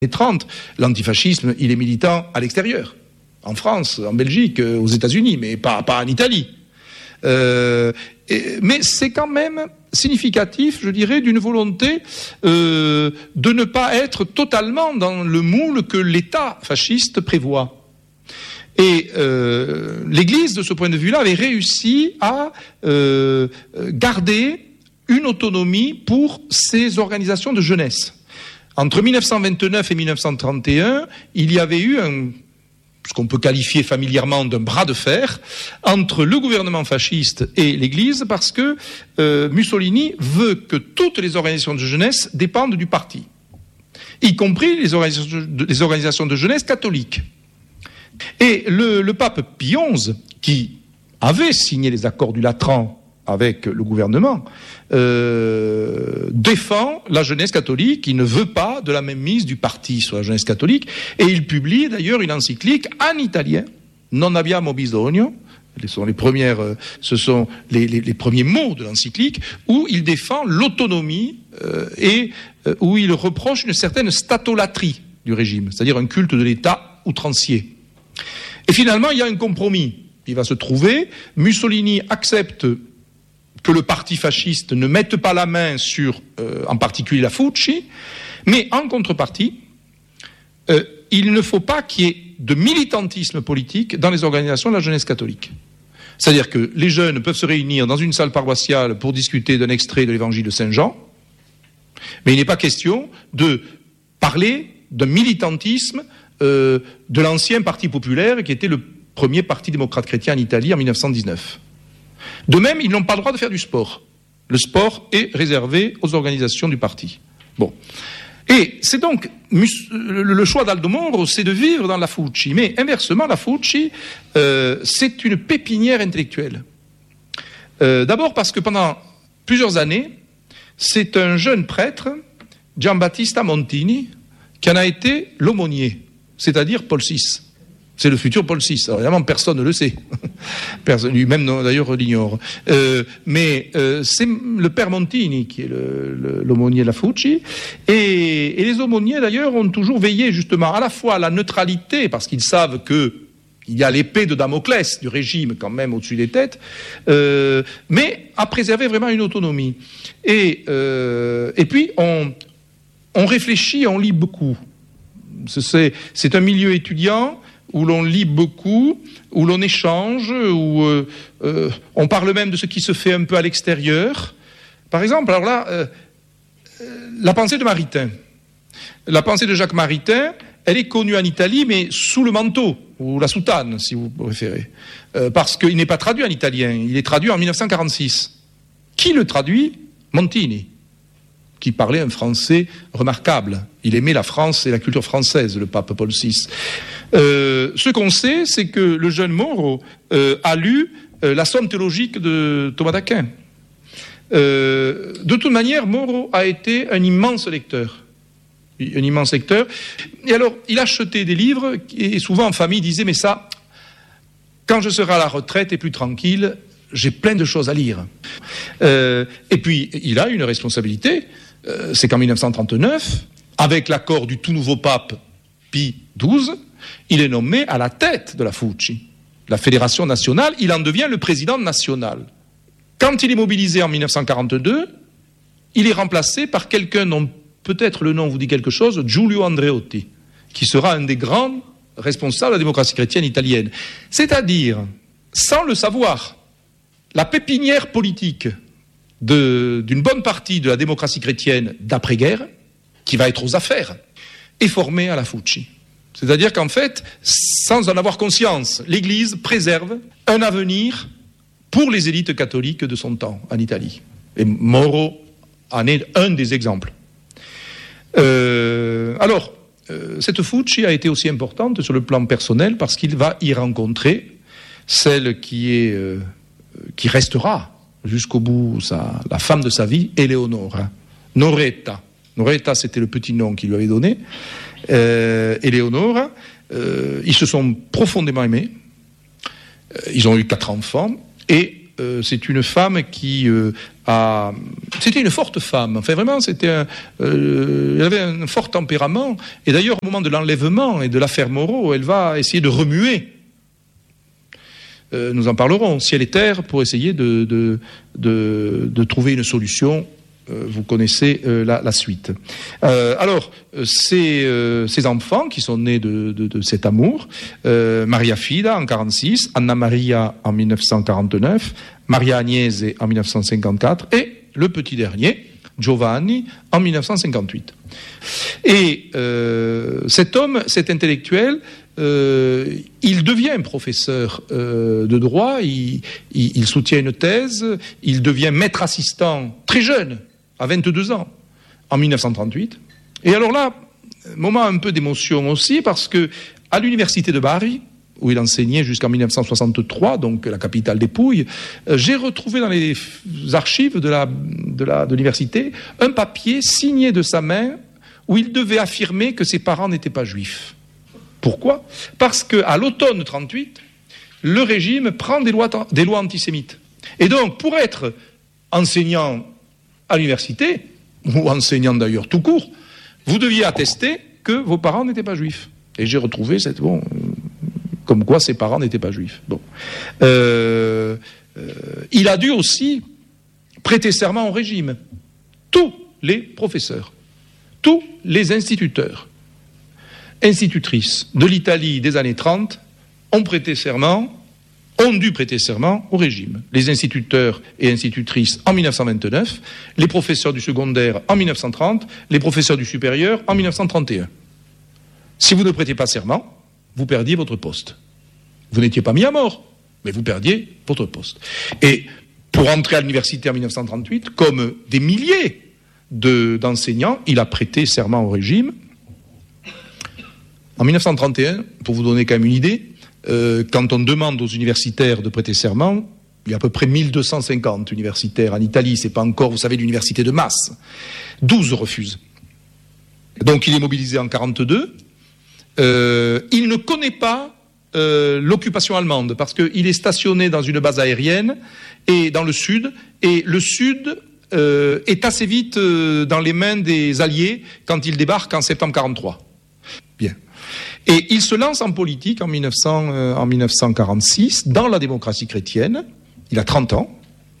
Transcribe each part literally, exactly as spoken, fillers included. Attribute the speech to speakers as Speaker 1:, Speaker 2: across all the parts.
Speaker 1: trente, l'antifascisme, il est militant à l'extérieur, en France, en Belgique, aux États-Unis, mais pas, pas en Italie. Euh, et, mais c'est quand même significatif, je dirais, d'une volonté euh, de ne pas être totalement dans le moule que l'État fasciste prévoit. Et euh, l'Église, de ce point de vue-là, avait réussi à euh, garder une autonomie pour ses organisations de jeunesse. Entre mille neuf cent vingt-neuf et mille neuf cent trente et un, il y avait eu un, ce qu'on peut qualifier familièrement d'un bras de fer entre le gouvernement fasciste et l'Église, parce que euh, Mussolini veut que toutes les organisations de jeunesse dépendent du parti, y compris les organisations de, les organisations de jeunesse catholiques. Et le, le pape Pie onze, qui avait signé les accords du Latran avec le gouvernement, euh, défend la jeunesse catholique, il ne veut pas de la même mise du parti sur la jeunesse catholique, et il publie d'ailleurs une encyclique en italien, Non abbiamo bisogno, ce sont les premières, ce sont les, les, les premiers mots de l'encyclique, où il défend l'autonomie euh, et euh, où il reproche une certaine statolatrie du régime, c'est-à-dire un culte de l'État outrancier. Et finalement, il y a un compromis qui va se trouver. Mussolini accepte que le parti fasciste ne mette pas la main sur, euh, en particulier la Fucci, mais en contrepartie, euh, il ne faut pas qu'il y ait de militantisme politique dans les organisations de la jeunesse catholique. C'est-à-dire que les jeunes peuvent se réunir dans une salle paroissiale pour discuter d'un extrait de l'évangile de Saint Jean, mais il n'est pas question de parler d'un militantisme euh, de l'ancien Parti populaire qui était le premier parti démocrate chrétien en Italie en mille neuf cent dix-neuf. De même, ils n'ont pas le droit de faire du sport. Le sport est réservé aux organisations du parti. Bon. Et c'est donc le choix d'Aldo Moro, c'est de vivre dans la Fucci. Mais inversement, la Fucci, euh, c'est une pépinière intellectuelle. Euh, d'abord parce que pendant plusieurs années, c'est un jeune prêtre, Giambattista Montini, qui en a été l'aumônier, c'est-à-dire Paul six. C'est le futur Paul six. Alors, évidemment, personne ne le sait. Personne, lui-même, d'ailleurs, l'ignore. Euh, mais euh, c'est le père Montini qui est le, le, l'aumônier de la Fucci. Et, et les aumôniers, d'ailleurs, ont toujours veillé, justement, à la fois à la neutralité, parce qu'ils savent que il y a l'épée de Damoclès du régime, quand même, au-dessus des têtes, euh, mais à préserver vraiment une autonomie. Et, euh, et puis, on, on réfléchit, on lit beaucoup. C'est, c'est un milieu étudiant où l'on lit beaucoup, où l'on échange, où euh, euh, on parle même de ce qui se fait un peu à l'extérieur. Par exemple, alors là, euh, euh, la pensée de Maritain. La pensée de Jacques Maritain, elle est connue en Italie, mais sous le manteau, ou la soutane, si vous préférez. Euh, parce qu'il n'est pas traduit en italien, il est traduit en mille neuf cent quarante-six. Qui le traduit ? Montini, qui parlait un français remarquable. Il aimait la France et la culture française, le pape Paul six. Euh, ce qu'on sait, c'est que le jeune Moro euh, a lu euh, la Somme théologique de Thomas d'Aquin. Euh, de toute manière, Moro a été un immense lecteur. Un immense lecteur. Et alors, il achetait des livres, et souvent en famille, il disait, mais ça, quand je serai à la retraite et plus tranquille, j'ai plein de choses à lire. Euh, et puis, il a une responsabilité, euh, c'est qu'en mille neuf cent trente-neuf, avec l'accord du tout nouveau pape Pie douze, il est nommé à la tête de la Fucci, la Fédération nationale, il en devient le président national. Quand il est mobilisé en mille neuf cent quarante-deux, il est remplacé par quelqu'un dont peut-être le nom vous dit quelque chose, Giulio Andreotti, qui sera un des grands responsables de la démocratie chrétienne italienne. C'est-à-dire, sans le savoir, la pépinière politique de, d'une bonne partie de la démocratie chrétienne d'après-guerre, qui va être aux affaires, est formée à la Fucci. C'est-à-dire qu'en fait, sans en avoir conscience, l'Église préserve un avenir pour les élites catholiques de son temps en Italie. Et Moro en est un des exemples. Euh, alors, euh, cette Fucci a été aussi importante sur le plan personnel parce qu'il va y rencontrer celle qui est, euh, qui restera jusqu'au bout sa, la femme de sa vie, Eleonora, Noretta. Noretta, c'était le petit nom qu'il lui avait donné. Euh, Eleonora, euh, ils se sont profondément aimés. Euh, ils ont eu quatre enfants et euh, c'est une femme qui euh, a... C'était une forte femme. Enfin, vraiment, c'était un, euh, elle avait un fort tempérament. Et d'ailleurs, au moment de l'enlèvement et de l'affaire Moreau, elle va essayer de remuer. Euh, nous en parlerons, ciel et terre, pour essayer de, de, de, de trouver une solution. Euh, vous connaissez euh, la, la suite. Euh, alors, ces, euh, ces enfants qui sont nés de, de, de cet amour, euh, Maria Fida en quarante-six, Anna Maria en mille neuf cent quarante-neuf, Maria Agnese en mille neuf cent cinquante-quatre et le petit dernier, Giovanni, en mille neuf cent cinquante-huit. Et euh, cet homme, cet intellectuel, euh, il devient professeur euh, de droit, il, il, il soutient une thèse, il devient maître assistant très jeune, à vingt-deux ans, en mille neuf cent trente-huit. Et alors là, moment un peu d'émotion aussi, parce que à l'université de Bari, où il enseignait jusqu'en mille neuf cent soixante-trois, donc la capitale des Pouilles, euh, j'ai retrouvé dans les archives de, la, de, la, de l'université un papier signé de sa main où il devait affirmer que ses parents n'étaient pas juifs. Pourquoi ? Parce qu'à l'automne trente-huit, le régime prend des lois, des lois antisémites. Et donc, pour être enseignant à l'université, ou enseignant d'ailleurs tout court, vous deviez attester que vos parents n'étaient pas juifs. Et j'ai retrouvé cette... Bon, comme quoi ses parents n'étaient pas juifs. Bon. Euh, euh, il a dû aussi prêter serment au régime. Tous les professeurs, tous les instituteurs, institutrices de l'Italie des années trente ont prêté serment, ont dû prêter serment au régime. Les instituteurs et institutrices en mille neuf cent vingt-neuf, les professeurs du secondaire en mille neuf cent trente, les professeurs du supérieur en mille neuf cent trente et un. Si vous ne prêtez pas serment, vous perdiez votre poste. Vous n'étiez pas mis à mort, mais vous perdiez votre poste. Et pour entrer à l'université en mille neuf cent trente-huit, comme des milliers de, d'enseignants, il a prêté serment au régime. En mille neuf cent trente et un, pour vous donner quand même une idée, euh, quand on demande aux universitaires de prêter serment, il y a à peu près mille deux cent cinquante universitaires en Italie, c'est pas encore, vous savez, l'université de masse. douze refusent. Donc il est mobilisé en quarante-deux. Euh, il ne connaît pas euh, l'occupation allemande parce qu'il est stationné dans une base aérienne et dans le sud, et le sud euh, est assez vite euh, dans les mains des Alliés quand il débarque en septembre quarante-trois. Bien. Et il se lance en politique en, mille neuf cents, euh, en mille neuf cent quarante-six dans la démocratie chrétienne. Il a trente ans.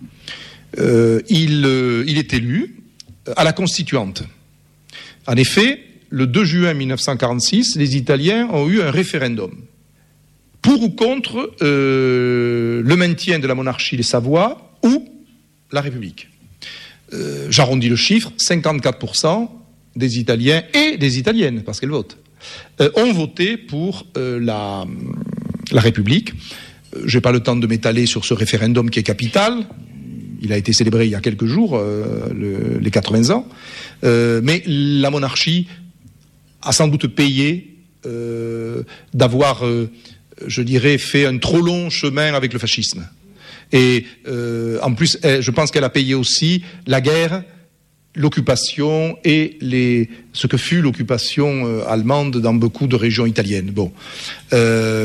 Speaker 1: Euh, il, euh, il est élu à la Constituante. En effet, le deux juin mille neuf cent quarante-six, les Italiens ont eu un référendum pour ou contre euh, le maintien de la monarchie des Savoies ou la République. Euh, j'arrondis le chiffre, cinquante-quatre pour cent des Italiens et des Italiennes, parce qu'elles votent, euh, ont voté pour euh, la, la République. Euh, je n'ai pas le temps de m'étaler sur ce référendum qui est capital. Il a été célébré il y a quelques jours, euh, le, les quatre-vingts ans. Euh, mais la monarchie a sans doute payé euh, d'avoir, euh, je dirais, fait un trop long chemin avec le fascisme. Et euh, en plus, elle, je pense qu'elle a payé aussi la guerre, l'occupation et les, ce que fut l'occupation euh, allemande dans beaucoup de régions italiennes. Bon. Euh,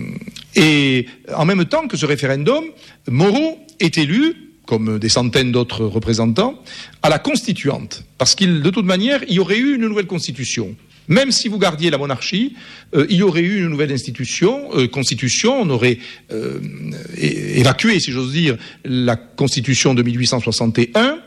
Speaker 1: et en même temps que ce référendum, Moreau est élu, comme des centaines d'autres représentants, à la Constituante. Parce qu'il, de toute manière, il y aurait eu une nouvelle constitution. Même si vous gardiez la monarchie, euh, il y aurait eu une nouvelle institution, euh, constitution, on aurait euh, é- évacué, si j'ose dire, la constitution de mille huit cent soixante et un.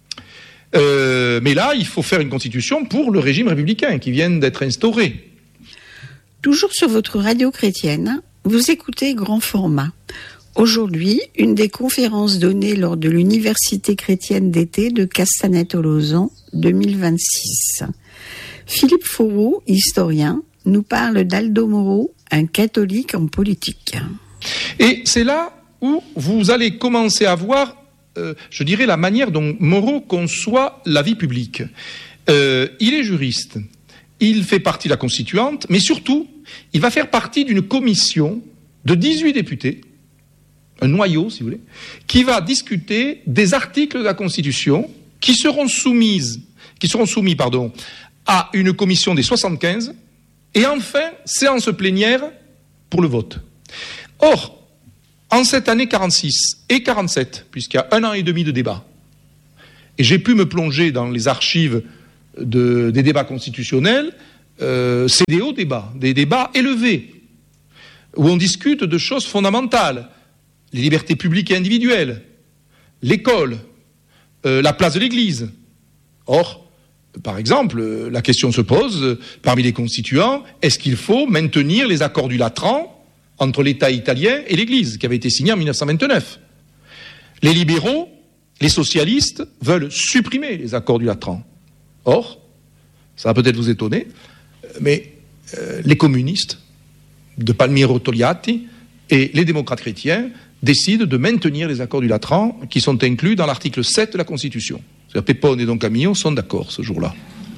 Speaker 1: Euh, mais là, il faut faire une constitution pour le régime républicain qui vient d'être instauré.
Speaker 2: Toujours sur votre radio chrétienne, vous écoutez Grand Format. Aujourd'hui, une des conférences données lors de l'Université chrétienne d'été de Castanet-Tolosan deux mille vingt-six. Philippe Fourreau, historien, nous parle d'Aldo Moro, un catholique en politique.
Speaker 1: Et c'est là où vous allez commencer à voir, euh, je dirais, la manière dont Moro conçoit la vie publique. Euh, il est juriste, il fait partie de la Constituante, mais surtout, il va faire partie d'une commission de dix-huit députés, un noyau, si vous voulez, qui va discuter des articles de la Constitution qui seront soumises, qui seront soumis, pardon, à une commission des soixante-quinze, et enfin, séance plénière pour le vote. Or, en cette année quarante-six et quarante-sept, puisqu'il y a un an et demi de débat, et j'ai pu me plonger dans les archives de, des débats constitutionnels, euh, c'est des hauts débats, des débats élevés, où on discute de choses fondamentales, les libertés publiques et individuelles, l'école, euh, la place de l'Église. Or, par exemple, la question se pose, parmi les constituants, est-ce qu'il faut maintenir les accords du Latran entre l'État italien et l'Église, qui avait été signé en mille neuf cent vingt-neuf? Les libéraux, les socialistes veulent supprimer les accords du Latran. Or, ça va peut-être vous étonner, mais euh, les communistes de Palmiro Togliatti et les démocrates chrétiens décident de maintenir les accords du Latran qui sont inclus dans l'article sept de la Constitution. C'est-à-dire Pepone et Don Camillo sont d'accord ce jour-là.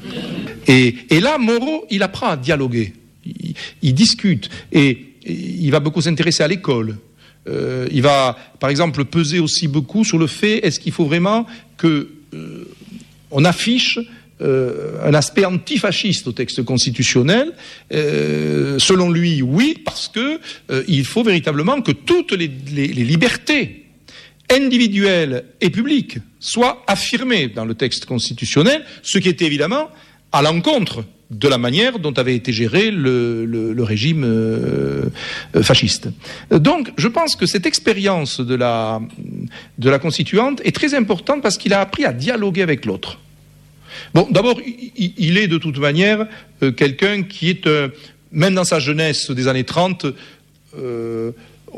Speaker 1: Et, et là, Moro, il apprend à dialoguer, il, il discute, et, et il va beaucoup s'intéresser à l'école. Euh, il va, par exemple, peser aussi beaucoup sur le fait, est-ce qu'il faut vraiment que euh, on affiche euh, un aspect antifasciste au texte constitutionnel? euh, Selon lui, oui, parce que euh, il faut véritablement que toutes les, les, les libertés individuelles et publiques soient affirmées dans le texte constitutionnel, ce qui était évidemment à l'encontre de la manière dont avait été géré le, le, le régime euh, fasciste. Donc, je pense que cette expérience de la, de la constituante est très importante parce qu'il a appris à dialoguer avec l'autre. Bon, d'abord, il, il est de toute manière euh, quelqu'un qui est, euh, même dans sa jeunesse des années trente, euh,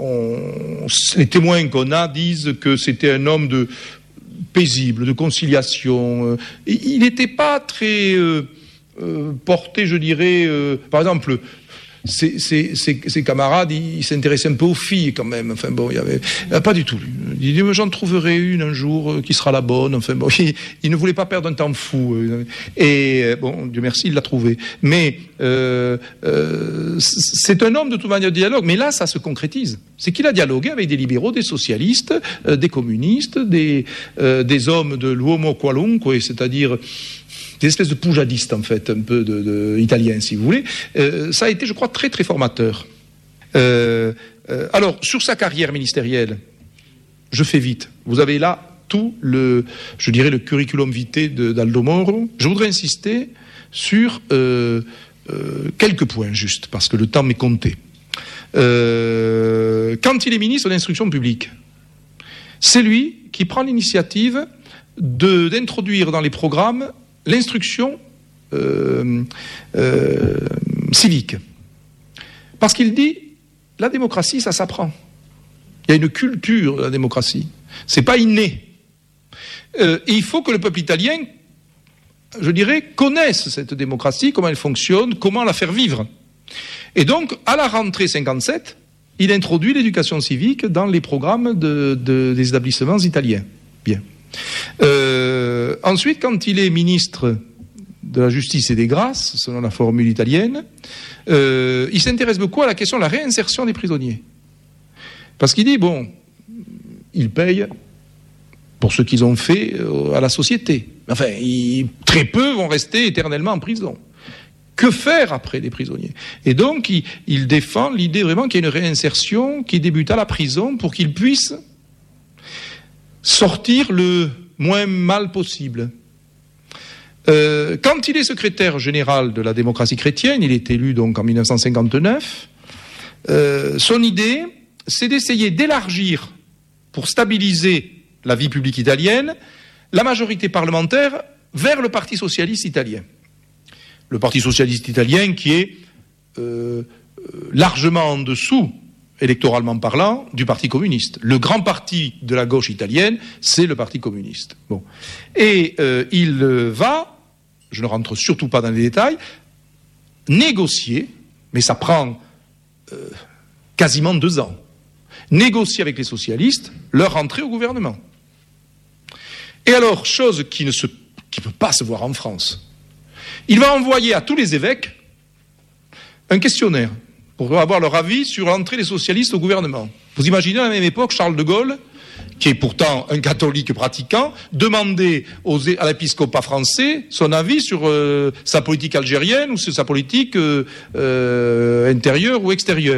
Speaker 1: on, les témoins qu'on a disent que c'était un homme de, paisible, de conciliation. Il n'était pas très... Euh, Euh, porté, je dirais, euh, par exemple, ses, ses, ses, ses camarades, ils, ils s'intéressaient un peu aux filles quand même. Enfin bon, il y avait euh, pas du tout. Il dit, j'en trouverai une un jour euh, qui sera la bonne. Enfin bon, il, il ne voulait pas perdre un temps fou. Euh, et euh, bon, Dieu merci, il l'a trouvé. Mais euh, euh, c'est un homme de toute manière de dialogue. Mais là, ça se concrétise. C'est qu'il a dialogué avec des libéraux, des socialistes, euh, des communistes, des, euh, des hommes de l'uomo qualunque, c'est-à-dire des espèces de poujadistes, en fait, un peu de, de, italiens, si vous voulez. Euh, ça a été, je crois, très, très formateur. Euh, euh, alors, sur sa carrière ministérielle, je fais vite. Vous avez là tout le, je dirais, le curriculum vitae d'Aldo Moro. Je voudrais insister sur euh, euh, quelques points, juste, parce que le temps m'est compté. Euh, quand il est ministre de l'Instruction publique, c'est lui qui prend l'initiative de, d'introduire dans les programmes l'instruction euh, euh, civique. Parce qu'il dit, la démocratie, ça s'apprend. Il y a une culture de la démocratie. C'est pas inné. Euh, et il faut que le peuple italien, je dirais, connaisse cette démocratie, comment elle fonctionne, comment la faire vivre. Et donc, à la rentrée cinquante-sept, il introduit l'éducation civique dans les programmes de, de, des établissements italiens. Bien. Euh, ensuite, quand il est ministre de la Justice et des Grâces, selon la formule italienne, euh, il s'intéresse beaucoup à la question de la réinsertion des prisonniers. Parce qu'il dit, bon, ils payent pour ce qu'ils ont fait à la société. Enfin, ils, très peu vont rester éternellement en prison. Que faire après les prisonniers? Et donc, il, il défend l'idée vraiment qu'il y a une réinsertion qui débute à la prison pour qu'ils puissent sortir le moins mal possible. Euh, quand il est secrétaire général de la démocratie chrétienne, il est élu donc en mille neuf cent cinquante-neuf, euh, son idée, c'est d'essayer d'élargir, pour stabiliser la vie publique italienne, la majorité parlementaire vers le Parti socialiste italien. Le Parti socialiste italien qui est euh, largement en dessous, électoralement parlant, du Parti communiste. Le grand parti de la gauche italienne, c'est le Parti communiste. Bon. Et euh, il va, je ne rentre surtout pas dans les détails, négocier, mais ça prend euh, quasiment deux ans, négocier avec les socialistes leur entrée au gouvernement. Et alors, chose qui ne se, qui peut pas se voir en France, il va envoyer à tous les évêques un questionnaire pour avoir leur avis sur l'entrée des socialistes au gouvernement. Vous imaginez, à la même époque, Charles de Gaulle, qui est pourtant un catholique pratiquant, demander aux, à l'épiscopat français son avis sur euh, sa politique algérienne ou sur sa politique euh, euh, intérieure ou extérieure.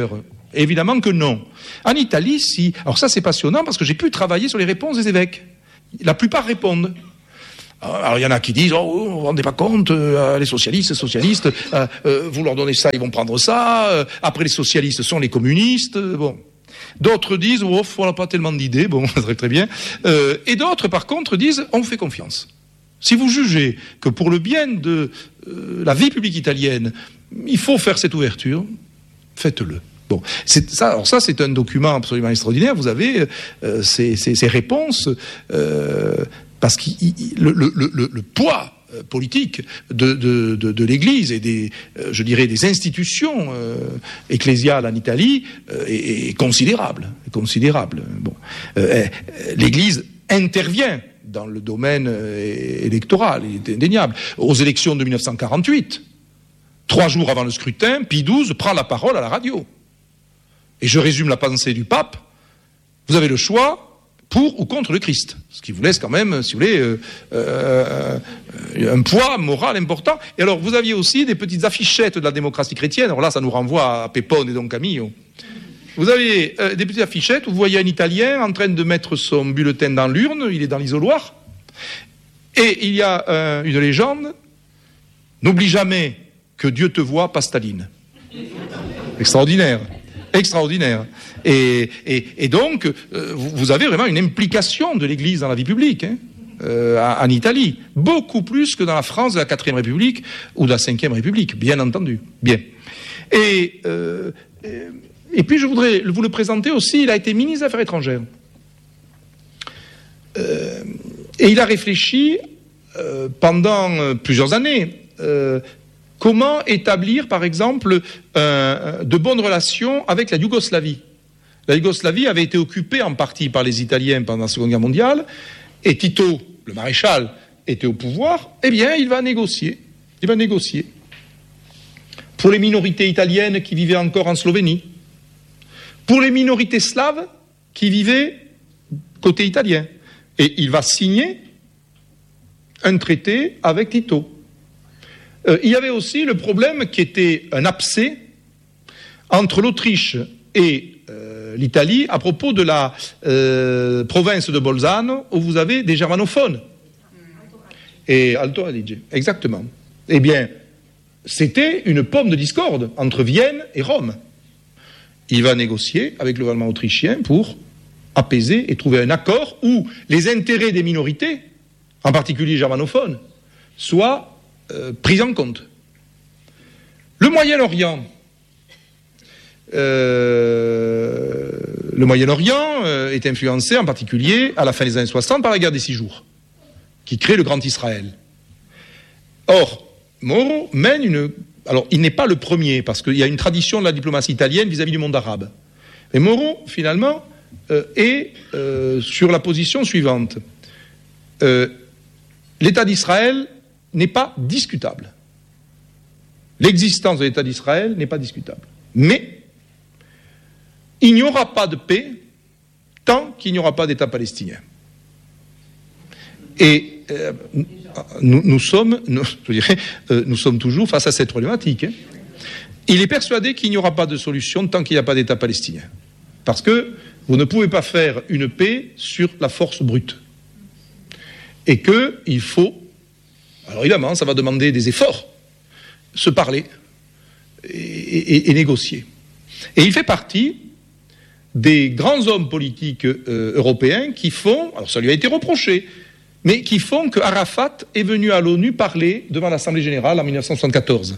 Speaker 1: Évidemment que non. En Italie, si... Alors ça, c'est passionnant parce que j'ai pu travailler sur les réponses des évêques. La plupart répondent. Alors il y en a qui disent « Oh, vous vous rendez pas compte, euh, les socialistes, socialistes, euh, euh, vous leur donnez ça, ils vont prendre ça. Euh, après, les socialistes sont les communistes. Euh, » Bon. D'autres disent « Oh, on n'a pas tellement d'idées. » Bon, très très bien. Euh, et d'autres, par contre, disent « On vous fait confiance. » Si vous jugez que pour le bien de euh, la vie publique italienne, il faut faire cette ouverture, faites-le. Bon, c'est ça, alors ça, c'est un document absolument extraordinaire. Vous avez euh, ces, ces, ces réponses, euh, parce que le, le, le, le poids politique de, de, de, de l'Église et des, euh, je dirais, des institutions euh, ecclésiales en Italie euh, est, est considérable, est considérable. Bon, euh, l'Église intervient dans le domaine euh, électoral, il est indéniable. Aux élections de mille neuf cent quarante-huit, trois jours avant le scrutin, Pie douze prend la parole à la radio. Et je résume la pensée du pape. Vous avez le choix pour ou contre le Christ. Ce qui vous laisse quand même, si vous voulez, euh, euh, un poids moral important. Et alors, vous aviez aussi des petites affichettes de la démocratie chrétienne. Alors là, ça nous renvoie à Pepone et Don Camillo. Vous avez euh, des petites affichettes où vous voyez un Italien en train de mettre son bulletin dans l'urne. Il est dans l'isoloir. Et il y a euh, une légende. N'oublie jamais que Dieu te voit, pas Staline. Extraordinaire. Extraordinaire. Et, et, et donc, euh, vous avez vraiment une implication de l'Église dans la vie publique, hein, euh, en Italie, beaucoup plus que dans la France de la quatrième République ou de la cinquième République, bien entendu. Bien. Et, euh, et puis, je voudrais vous le présenter aussi, il a été ministre des Affaires étrangères. Euh, et il a réfléchi euh, pendant plusieurs années euh, comment établir, par exemple, euh, de bonnes relations avec la Yougoslavie. La Yougoslavie avait été occupée en partie par les Italiens pendant la Seconde Guerre mondiale, et Tito, le maréchal, était au pouvoir. Eh bien, il va négocier. Il va négocier. Pour les minorités italiennes qui vivaient encore en Slovénie, pour les minorités slaves qui vivaient côté italien. Et il va signer un traité avec Tito. Euh, il y avait aussi le problème qui était un abcès entre l'Autriche et euh, l'Italie à propos de la euh, province de Bolzano où vous avez des germanophones. Et Alto Adige, exactement. Eh bien, c'était une pomme de discorde entre Vienne et Rome. Il va négocier avec le gouvernement autrichien pour apaiser et trouver un accord où les intérêts des minorités, en particulier germanophones, soient Euh, prise en compte. Le Moyen-Orient, euh, le Moyen-Orient euh, est influencé en particulier à la fin des années soixante par la guerre des Six Jours, qui crée le Grand Israël. Or, Moro mène une... Alors, il n'est pas le premier, parce qu'il y a une tradition de la diplomatie italienne vis-à-vis du monde arabe. Mais Moro, finalement, euh, est euh, sur la position suivante. Euh, L'État d'Israël n'est pas discutable. L'existence de l'État d'Israël n'est pas discutable. Mais il n'y aura pas de paix tant qu'il n'y aura pas d'État palestinien. Et euh, nous, nous sommes, nous, je dirais, euh, nous sommes toujours face à cette problématique. Hein. Il est persuadé qu'il n'y aura pas de solution tant qu'il n'y a pas d'État palestinien. Parce que vous ne pouvez pas faire une paix sur la force brute. Et qu'il faut... Alors évidemment, ça va demander des efforts, se parler et, et, et négocier. Et il fait partie des grands hommes politiques euh, européens qui font, alors ça lui a été reproché, mais qui font que Arafat est venu à l'ONU parler devant l'Assemblée générale en mille neuf cent soixante-quatorze.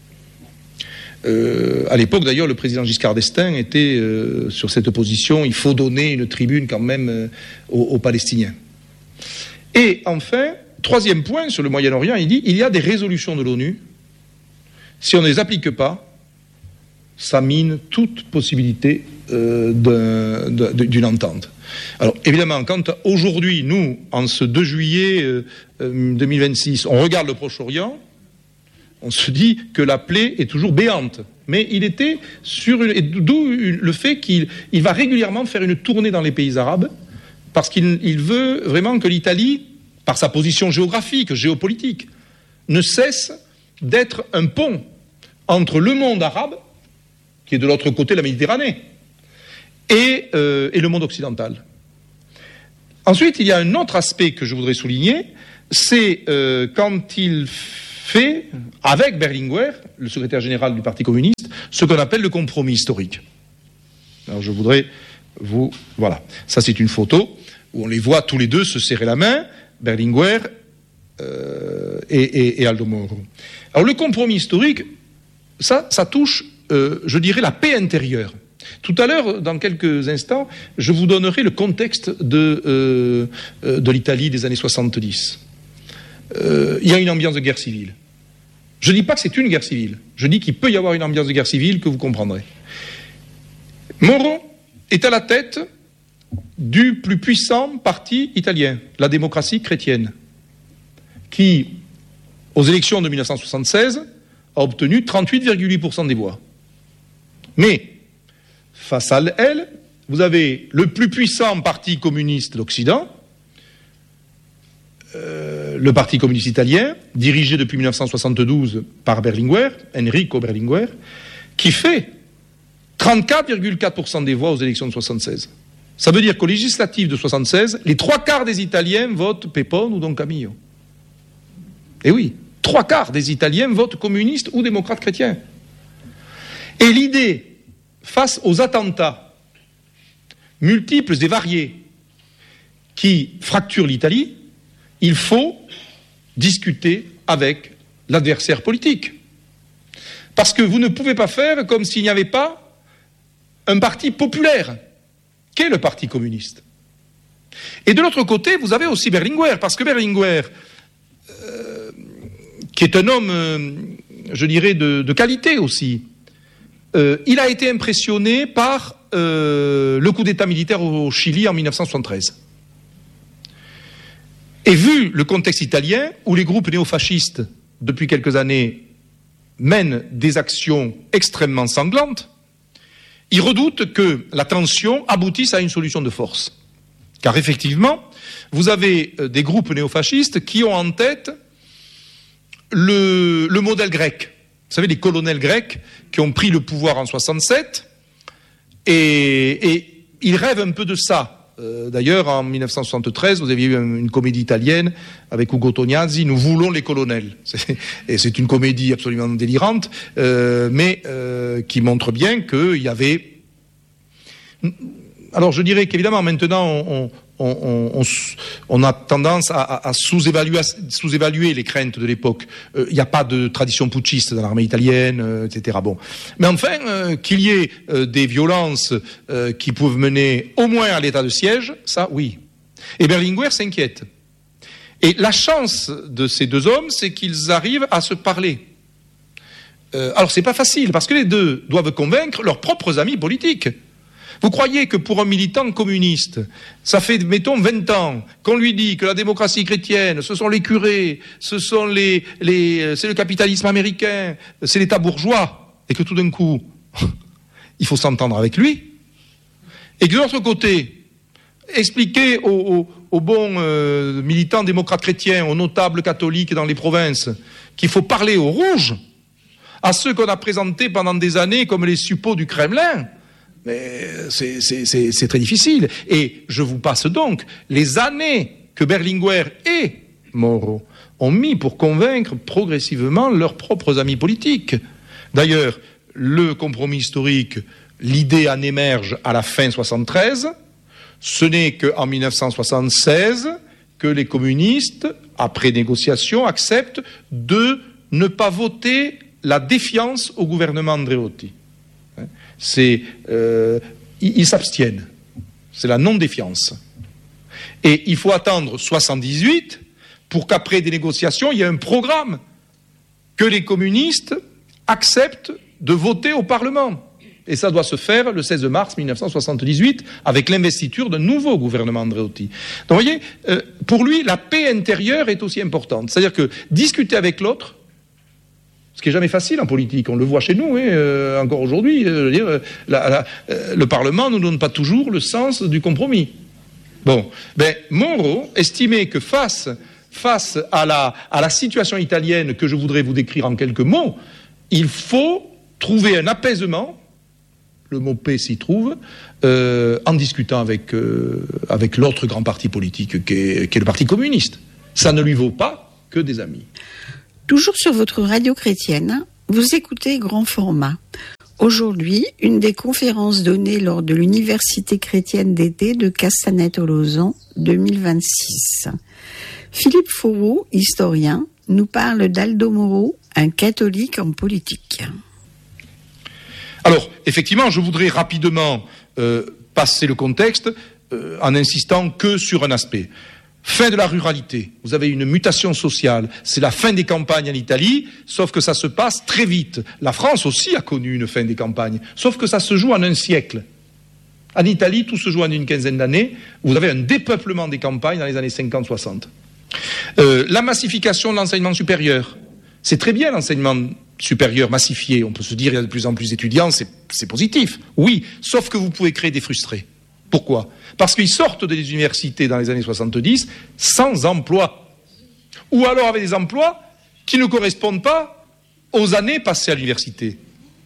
Speaker 1: Euh, à l'époque, d'ailleurs, le président Giscard d'Estaing était euh, sur cette position, il faut donner une tribune quand même euh, aux, aux Palestiniens. Et enfin... Troisième point, sur le Moyen-Orient, il dit il y a des résolutions de l'ONU. Si on ne les applique pas, ça mine toute possibilité euh, d'un, d'un, d'une entente. Alors, évidemment, quand aujourd'hui, nous, en ce deux juillet euh, deux mille vingt-six, on regarde le Proche-Orient, on se dit que la plaie est toujours béante. Mais il était sur une... Et d'où le fait qu'il il va régulièrement faire une tournée dans les pays arabes, parce qu'il il veut vraiment que l'Italie, par sa position géographique, géopolitique, ne cesse d'être un pont entre le monde arabe, qui est de l'autre côté de la Méditerranée, et, euh, et le monde occidental. Ensuite, il y a un autre aspect que je voudrais souligner, c'est euh, quand il fait, avec Berlinguer, le secrétaire général du Parti communiste, ce qu'on appelle le compromis historique. Alors je voudrais vous... Voilà, ça c'est une photo où on les voit tous les deux se serrer la main, Berlinguer euh, et, et, et Aldo Moro. Alors le compromis historique, ça, ça touche, euh, je dirais, la paix intérieure. Tout à l'heure, dans quelques instants, je vous donnerai le contexte de, euh, de l'Italie des années soixante-dix. Euh, il y a une ambiance de guerre civile. Je ne dis pas que c'est une guerre civile, je dis qu'il peut y avoir une ambiance de guerre civile que vous comprendrez. Moro est à la tête du plus puissant parti italien, la démocratie chrétienne, qui, aux élections de mille neuf cent soixante-seize, a obtenu trente-huit virgule huit pour cent des voix. Mais, face à elle, vous avez le plus puissant parti communiste d'Occident, euh, le Parti communiste italien, dirigé depuis mille neuf cent soixante-douze par Berlinguer, Enrico Berlinguer, qui fait trente-quatre virgule quatre pour cent des voix aux élections de soixante-seize. Ça veut dire qu'aux législatives de soixante-seize, les trois quarts des Italiens votent Pepone ou Don Camillo. Et oui, trois quarts des Italiens votent communistes ou démocrates chrétiens. Et l'idée, face aux attentats multiples et variés qui fracturent l'Italie, il faut discuter avec l'adversaire politique. Parce que vous ne pouvez pas faire comme s'il n'y avait pas un parti populaire, qu'est le Parti communiste. Et de l'autre côté, vous avez aussi Berlinguer, parce que Berlinguer, euh, qui est un homme, euh, je dirais, de, de qualité aussi, euh, il a été impressionné par euh, le coup d'État militaire au Chili en mille neuf cent soixante-treize. Et vu le contexte italien, où les groupes néofascistes, depuis quelques années, mènent des actions extrêmement sanglantes, il redoute que la tension aboutisse à une solution de force. Car effectivement, vous avez des groupes néofascistes qui ont en tête le, le modèle grec. Vous savez, les colonels grecs qui ont pris le pouvoir en soixante-sept, et, et ils rêvent un peu de ça. Euh, d'ailleurs, en mille neuf cent soixante-treize, vous aviez eu une comédie italienne avec Ugo Tognazzi, Nous voulons les colonels. C'est, et c'est une comédie absolument délirante, euh, mais euh, qui montre bien qu'il y avait... Alors je dirais qu'évidemment, maintenant, on, on, on, on, on a tendance à, à, à sous-évaluer, sous-évaluer les craintes de l'époque. Il euh, n'y a pas de tradition putschiste dans l'armée italienne, euh, et cetera. Bon. Mais enfin, euh, qu'il y ait euh, des violences euh, qui peuvent mener au moins à l'état de siège, ça, oui. Et Berlinguer s'inquiète. Et la chance de ces deux hommes, c'est qu'ils arrivent à se parler. Euh, alors, c'est pas facile, parce que les deux doivent convaincre leurs propres amis politiques. Vous croyez que pour un militant communiste, ça fait, mettons, vingt ans qu'on lui dit que la démocratie chrétienne, ce sont les curés, ce sont les, les, c'est le capitalisme américain, c'est l'État bourgeois, et que tout d'un coup, il faut s'entendre avec lui, et que de l'autre côté, expliquer aux, aux, aux bons euh, militants démocrates chrétiens, aux notables catholiques dans les provinces, qu'il faut parler aux rouges, à ceux qu'on a présentés pendant des années comme les suppôts du Kremlin. Mais c'est, c'est, c'est, c'est très difficile. Et je vous passe donc les années que Berlinguer et Moro ont mis pour convaincre progressivement leurs propres amis politiques. D'ailleurs, le compromis historique, l'idée en émerge à la fin soixante-treize. Ce n'est qu'en mille neuf cent soixante-seize que les communistes, après négociation, acceptent de ne pas voter la défiance au gouvernement Andreotti. C'est, euh, ils, ils s'abstiennent. C'est la non-défiance. Et il faut attendre soixante-dix-huit pour qu'après des négociations, il y ait un programme que les communistes acceptent de voter au Parlement. Et ça doit se faire le seize mars mille neuf cent soixante-dix-huit avec l'investiture d'un nouveau gouvernement Andreotti. Donc vous voyez, euh, pour lui, la paix intérieure est aussi importante. C'est-à-dire que discuter avec l'autre, ce qui n'est jamais facile en politique, on le voit chez nous, hein, euh, encore aujourd'hui. Euh, je veux dire, la, la, euh, le Parlement ne nous donne pas toujours le sens du compromis. Bon, ben, Moro estimait que face, face à, la, à la situation italienne que je voudrais vous décrire en quelques mots, il faut trouver un apaisement le mot paix s'y trouve, euh, en discutant avec, euh, avec l'autre grand parti politique qui est, qui est le Parti communiste. Ça ne lui vaut pas que des amis.
Speaker 2: Toujours sur votre radio chrétienne, vous écoutez Grand Format. Aujourd'hui, une des conférences données lors de l'Université chrétienne d'été de Castanet-Tolosan deux mille vingt-six. Philippe Fourreau, historien, nous parle d'Aldo Moro, un catholique en politique.
Speaker 1: Alors, effectivement, je voudrais rapidement euh, passer le contexte euh, en insistant que sur un aspect. Fin de la ruralité, vous avez une mutation sociale, c'est la fin des campagnes en Italie, sauf que ça se passe très vite. La France aussi a connu une fin des campagnes, sauf que ça se joue en un siècle. En Italie, tout se joue en une quinzaine d'années, vous avez un dépeuplement des campagnes dans les années cinquante soixante. Euh, la massification de l'enseignement supérieur, c'est très bien l'enseignement supérieur massifié, on peut se dire il y a de plus en plus d'étudiants, c'est, c'est positif, oui, sauf que vous pouvez créer des frustrés. Pourquoi ? Parce qu'ils sortent des universités dans les années soixante-dix sans emploi. Ou alors avec des emplois qui ne correspondent pas aux années passées à l'université.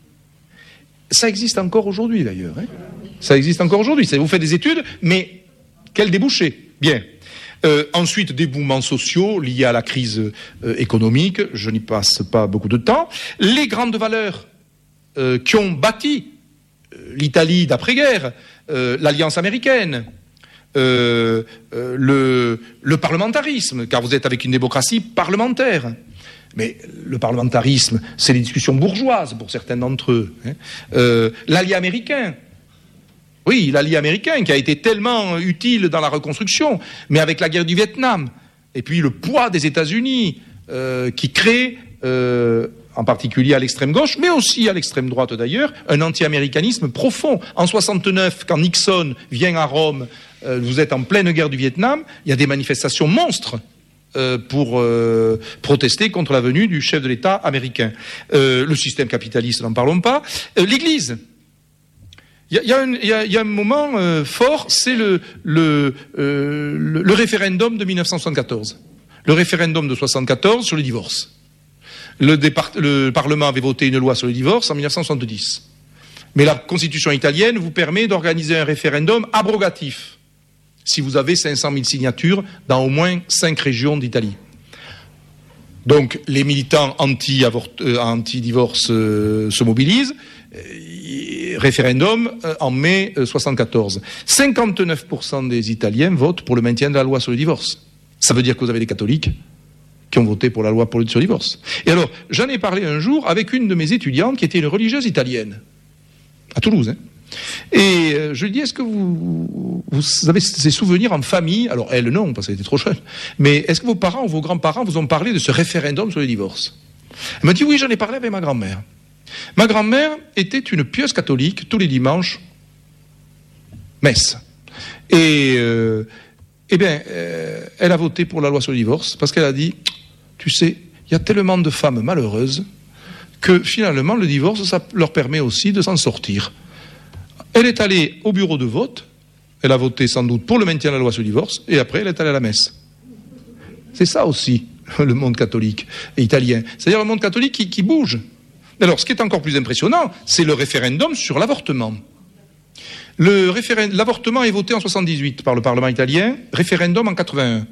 Speaker 1: Ça existe encore aujourd'hui d'ailleurs. Hein. Ça existe encore aujourd'hui. Vous faites des études, mais quel débouché ? Bien. Euh, ensuite, des mouvements sociaux liés à la crise euh, économique. Je n'y passe pas beaucoup de temps. Les grandes valeurs euh, qui ont bâti euh, l'Italie d'après-guerre, Euh, l'alliance américaine, euh, euh, le, le parlementarisme, car vous êtes avec une démocratie parlementaire. Mais le parlementarisme, c'est les discussions bourgeoises pour certains d'entre eux. Hein. Euh, l'allié américain, oui, l'allié américain qui a été tellement utile dans la reconstruction, mais avec la guerre du Vietnam, et puis le poids des États-Unis euh, qui crée... Euh, en particulier à l'extrême gauche, mais aussi à l'extrême droite d'ailleurs, un anti-américanisme profond. En soixante-neuf, quand Nixon vient à Rome, euh, vous êtes en pleine guerre du Vietnam, il y a des manifestations monstres euh, pour euh, protester contre la venue du chef de l'État américain. Euh, le système capitaliste, n'en parlons pas. Euh, L'Église. Il y, y, y, y a un moment euh, fort, c'est le, le, euh, le, le référendum de mille neuf cent soixante-quatorze. Le référendum de soixante-quatorze sur le divorce. Le, départ, le Parlement avait voté une loi sur le divorce en mille neuf cent soixante-dix. Mais la Constitution italienne vous permet d'organiser un référendum abrogatif si vous avez cinq cent mille signatures dans au moins cinq régions d'Italie. Donc les militants anti-avort, euh, anti-divorce euh, se mobilisent. Euh, référendum euh, en mai euh, soixante-quatorze. cinquante-neuf pour cent des Italiens votent pour le maintien de la loi sur le divorce. Ça veut dire que vous avez des catholiques qui ont voté pour la loi pour le, sur le divorce. Et alors, j'en ai parlé un jour avec une de mes étudiantes qui était une religieuse italienne, à Toulouse. Hein. Et euh, je lui dis, est-ce que vous, vous avez ces souvenirs en famille ? Alors, elle, non, parce qu'elle était trop jeune. Mais est-ce que vos parents ou vos grands-parents vous ont parlé de ce référendum sur le divorce ? Elle m'a dit, oui, j'en ai parlé avec ma grand-mère. Ma grand-mère était une pieuse catholique, tous les dimanches, messe. Et... Euh, Eh bien, euh, elle a voté pour la loi sur le divorce parce qu'elle a dit, tu sais, il y a tellement de femmes malheureuses que finalement le divorce, ça leur permet aussi de s'en sortir. Elle est allée au bureau de vote, elle a voté sans doute pour le maintien de la loi sur le divorce, et après elle est allée à la messe. C'est ça aussi, le monde catholique et italien. C'est-à-dire le monde catholique qui, qui bouge. Alors, ce qui est encore plus impressionnant, c'est le référendum sur l'avortement. Le référendum, l'avortement est voté en soixante-dix-huit par le Parlement italien, référendum en quatre-vingt-un.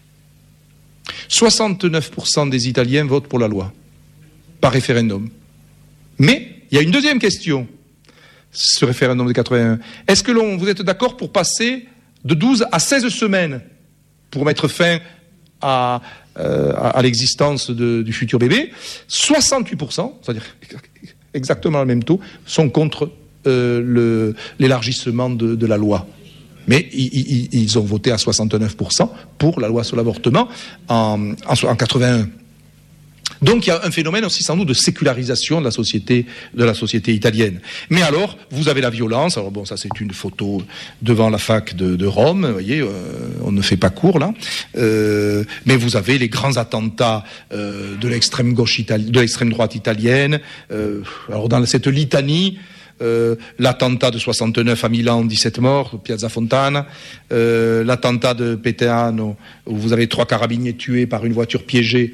Speaker 1: soixante-neuf pour cent des Italiens votent pour la loi, par référendum. Mais il y a une deuxième question, ce référendum de quatre-vingt-un. Est-ce que l'on, vous êtes d'accord pour passer de douze à seize semaines pour mettre fin à, euh, à l'existence de, du futur bébé ? soixante-huit pour cent, c'est-à-dire exactement le même taux, sont contre Euh, le, l'élargissement de, de la loi. Mais ils, ils, ils ont voté à soixante-neuf pour cent pour la loi sur l'avortement en, en, en quatre-vingt-un. Donc il y a un phénomène aussi sans doute de sécularisation de la société, de la société italienne. Mais alors, vous avez la violence. Alors bon, ça c'est une photo devant la fac de, de Rome. Vous voyez, euh, on ne fait pas court là. Euh, mais vous avez les grands attentats euh, de l'extrême gauche italienne, de l'extrême droite italienne. Euh, alors dans cette litanie. Euh, l'attentat de soixante-neuf à Milan, dix-sept morts, Piazza Fontana, euh, l'attentat de Peteano, où vous avez trois carabiniers tués par une voiture piégée,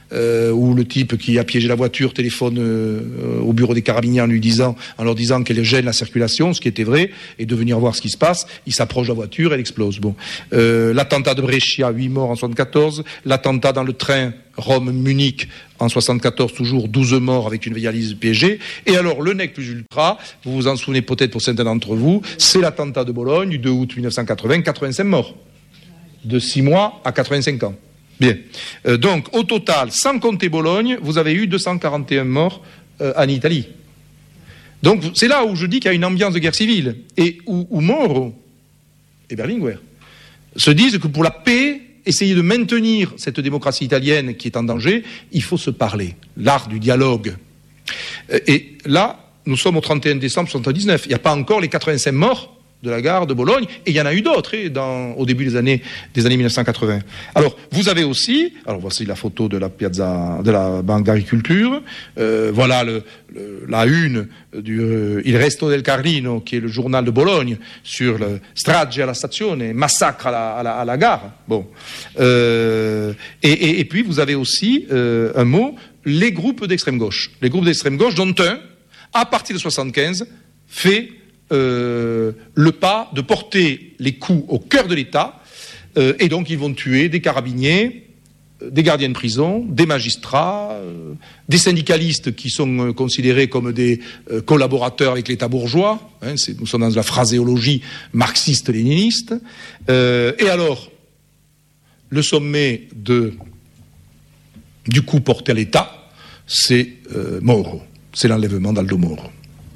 Speaker 1: euh, où le type qui a piégé la voiture téléphone euh, au bureau des carabiniers en lui disant, en leur disant qu'elle gêne la circulation, ce qui était vrai, et de venir voir ce qui se passe. Il s'approche de la voiture, elle explose. Bon, euh, l'attentat de Brescia, huit morts en soixante-quatorze, l'attentat dans le train Rome-Munich en soixante-quatorze, toujours douze morts avec une valise piégée. Et alors, le nec plus ultra, vous vous en souvenez peut-être pour certains d'entre vous, c'est l'attentat de Bologne du deux août mille neuf cent quatre-vingts, quatre-vingt-cinq morts. De six mois à quatre-vingt-cinq ans. Bien. Euh, donc, au total, sans compter Bologne, vous avez eu deux cent quarante et un morts euh, en Italie. Donc, c'est là où je dis qu'il y a une ambiance de guerre civile. Et où, où Moro et Berlinguer se disent que pour la paix, essayer de maintenir cette démocratie italienne qui est en danger, il faut se parler. L'art du dialogue. Et là, nous sommes au trente et un décembre soixante-dix-neuf. Il n'y a pas encore les quatre-vingt-cinq morts de la gare de Bologne, et il y en a eu d'autres eh, dans, au début des années, des années mille neuf cent quatre-vingts. Alors, vous avez aussi, alors voici la photo de la piazza, de la banque d'agriculture, euh, voilà le, le, la une du euh, Il Resto del Carlino, qui est le journal de Bologne, sur le strage alla stazione, massacre à la, à la, à la gare. Bon. Euh, et, et, et puis, vous avez aussi euh, un mot, les groupes d'extrême gauche. Les groupes d'extrême gauche, dont un, à partir de soixante-quinze, fait Euh, le pas de porter les coups au cœur de l'État, euh, et donc ils vont tuer des carabiniers, euh, des gardiens de prison, des magistrats, euh, des syndicalistes qui sont euh, considérés comme des euh, collaborateurs avec l'État bourgeois, hein, c'est, nous sommes dans la phraséologie marxiste-léniniste, euh, et alors, le sommet de, du coup porté à l'État, c'est euh, Moro, c'est l'enlèvement d'Aldo Moro.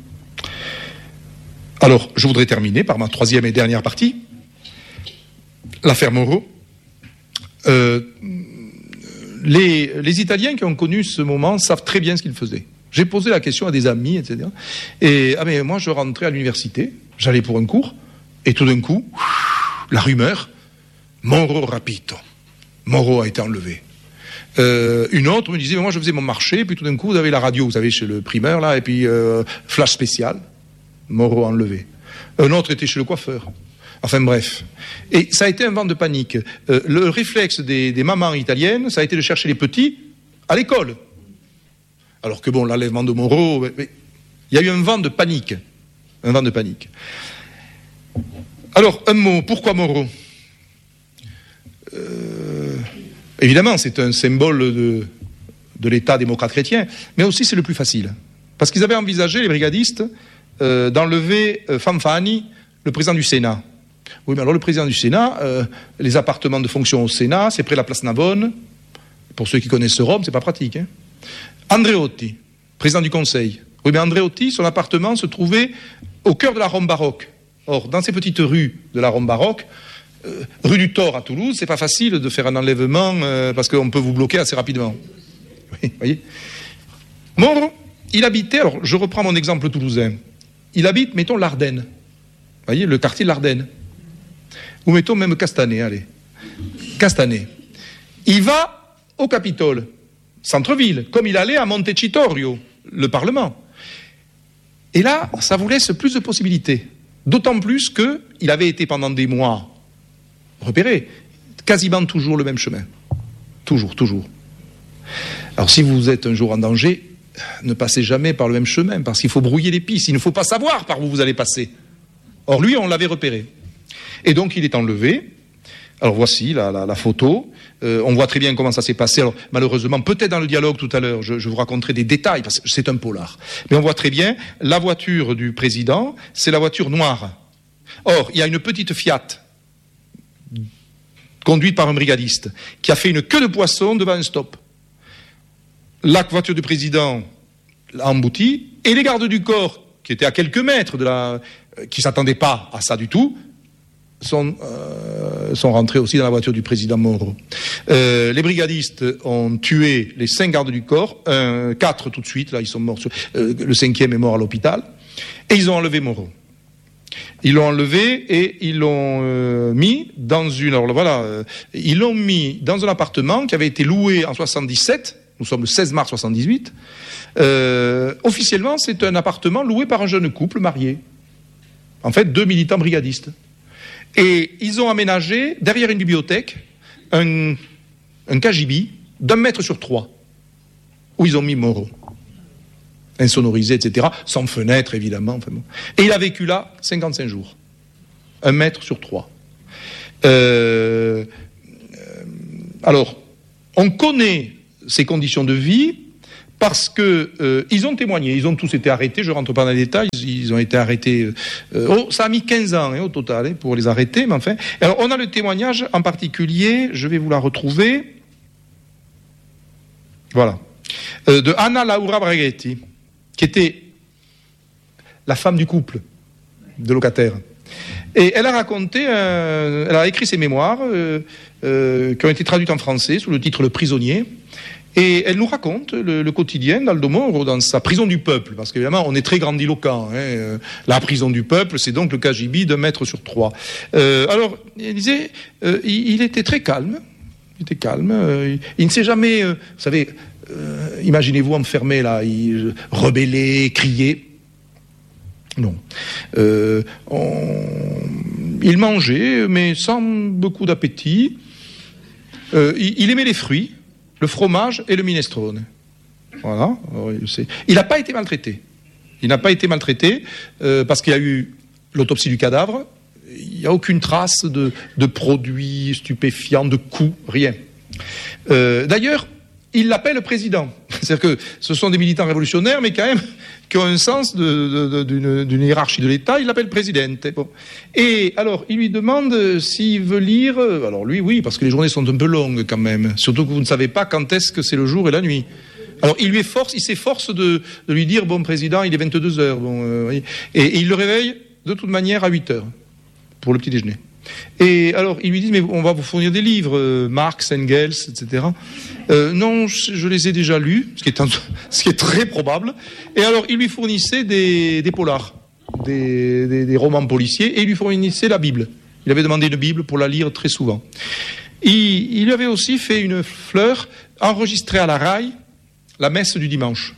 Speaker 1: Alors, je voudrais terminer par ma troisième et dernière partie, l'affaire Moro. Euh, les, les Italiens qui ont connu ce moment savent très bien ce qu'ils faisaient. J'ai posé la question à des amis, et cetera. Et ah mais moi, je rentrais à l'université, j'allais pour un cours, et tout d'un coup, la rumeur, Moro rapito, Moro a été enlevé. Euh, une autre me disait, moi je faisais mon marché, et puis tout d'un coup, vous avez la radio, vous savez, chez le primeur, là, et puis euh, flash spécial. Moro enlevé. Un autre était chez le coiffeur. Enfin bref. Et ça a été un vent de panique. Euh, le réflexe des, des mamans italiennes, ça a été de chercher les petits à l'école. Alors que bon, l'enlèvement de Moro, mais, mais, il y a eu un vent de panique. Un vent de panique. Alors, un mot, pourquoi Moro ? euh, Évidemment, c'est un symbole de, de l'État démocrate chrétien, mais aussi c'est le plus facile. Parce qu'ils avaient envisagé, les brigadistes, Euh, d'enlever euh, Fanfani, le président du Sénat. Oui, mais alors le président du Sénat, euh, les appartements de fonction au Sénat, c'est près de la place Navone. Pour ceux qui connaissent Rome, c'est pas pratique. Hein. Andreotti, président du Conseil. Oui, mais Andreotti, son appartement se trouvait au cœur de la Rome baroque. Or, dans ces petites rues de la Rome baroque, euh, rue du Thor à Toulouse, c'est pas facile de faire un enlèvement euh, parce qu'on peut vous bloquer assez rapidement. Oui, voyez. Moro, il habitait, alors je reprends mon exemple toulousain. Il habite, mettons, l'Ardenne. Vous voyez, le quartier de l'Ardenne. Ou mettons même Castanet, allez. Castanet. Il va au Capitole, centre-ville, comme il allait à Montecitorio, le Parlement. Et là, ça vous laisse plus de possibilités. D'autant plus qu'il avait été pendant des mois repéré, quasiment toujours le même chemin. Toujours, toujours. Alors si vous êtes un jour en danger, ne passez jamais par le même chemin, parce qu'il faut brouiller les pistes, il ne faut pas savoir par où vous allez passer. Or lui, on l'avait repéré. Et donc il est enlevé. Alors voici la, la, la photo. Euh, on voit très bien comment ça s'est passé. Alors malheureusement, peut-être dans le dialogue tout à l'heure, je, je vous raconterai des détails, parce que c'est un polar. Mais on voit très bien, la voiture du président, c'est la voiture noire. Or, il y a une petite Fiat, conduite par un brigadiste, qui a fait une queue de poisson devant un stop. La voiture du président l'a emboutie, et les gardes du corps, qui étaient à quelques mètres de la... qui ne s'attendaient pas à ça du tout, sont, euh, sont rentrés aussi dans la voiture du président Moro. Euh, les brigadistes ont tué les cinq gardes du corps, un, quatre tout de suite, là ils sont morts, sur, euh, le cinquième est mort à l'hôpital, et ils ont enlevé Moro. Ils l'ont enlevé et ils l'ont euh, mis dans une... Alors voilà, euh, ils l'ont mis dans un appartement qui avait été loué en soixante-dix-sept. Nous sommes le seize mars soixante-dix-huit. Euh, officiellement, c'est un appartement loué par un jeune couple marié. En fait, deux militants brigadistes. Et ils ont aménagé, derrière une bibliothèque, un, un cagibi d'un mètre sur trois. où ils ont mis Moreau. Insonorisé, et cetera, sans fenêtre, évidemment. Enfin bon. Et il a vécu là cinquante-cinq jours. Un mètre sur trois. Euh, euh, alors, on connaît ces conditions de vie parce que euh, ils ont témoigné, ils ont tous été arrêtés, je ne rentre pas dans les détails, ils, ils ont été arrêtés, euh, oh, ça a mis quinze ans hein, au total hein, pour les arrêter, mais enfin. Alors, on a le témoignage en particulier, je vais vous la retrouver, voilà, euh, de Anna Laura Braghetti, qui était la femme du couple de locataires. Et elle a raconté, euh, elle a écrit ses mémoires euh, euh, qui ont été traduites en français sous le titre Le Prisonnier. Et elle nous raconte le, le quotidien d'Aldo Moro dans sa prison du peuple, parce qu'évidemment on est très grandiloquent. Hein, euh, la prison du peuple, c'est donc le K G B d'un mètre sur trois. Euh, alors, elle disait, euh, il, il était très calme, il était calme. Euh, il, il ne s'est jamais, euh, vous savez, euh, imaginez-vous enfermé là, il rebellait, criait. Non. Euh, on... Il mangeait, mais sans beaucoup d'appétit. Euh, il, il aimait les fruits, le fromage et le minestrone. Voilà. Il n'a pas été maltraité. Il n'a pas été maltraité euh, parce qu'il y a eu l'autopsie du cadavre. Il n'y a aucune trace de, de produits stupéfiants, de coups, rien. Euh, d'ailleurs, il l'appelle président. C'est-à-dire que ce sont des militants révolutionnaires, mais quand même qui ont un sens de, de, de, d'une, d'une hiérarchie de l'État. Il l'appelle présidente. Bon. Et alors, il lui demande s'il veut lire. Alors lui, oui, parce que les journées sont un peu longues quand même. Surtout que vous ne savez pas quand est-ce que c'est le jour et la nuit. Alors il lui efforce, il s'efforce de, de lui dire, bon président, il est vingt-deux heures. Bon, euh, et, et il le réveille de toute manière à huit heures pour le petit déjeuner. Et alors, il lui dit, mais on va vous fournir des livres, euh, Marx, Engels, et cetera. Euh, non, je, je les ai déjà lus, ce qui est, un, ce qui est très probable. Et alors, il lui fournissait des, des polars, des, des, des romans policiers, et il lui fournissait la Bible. Il avait demandé une Bible pour la lire très souvent. Il, il lui avait aussi fait une fleur enregistrée à la raille, la messe du dimanche.